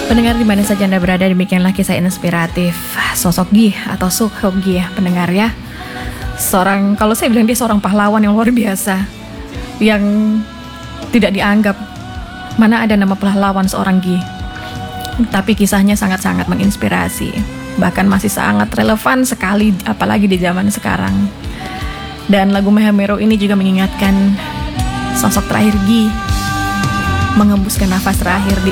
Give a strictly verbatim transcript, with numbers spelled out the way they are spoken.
Pendengar di mana saja Anda berada, demikianlah kisah inspiratif sosok Gi atau Suk-hyuk Gi ya pendengar ya. Seorang, kalau saya bilang dia seorang pahlawan yang luar biasa, yang tidak dianggap. Mana ada nama pahlawan seorang Gi. Tapi kisahnya sangat-sangat menginspirasi. Bahkan masih sangat relevan sekali, apalagi di zaman sekarang. Dan lagu Mehamero ini juga mengingatkan sosok terakhir Gi, mengembuskan nafas terakhir di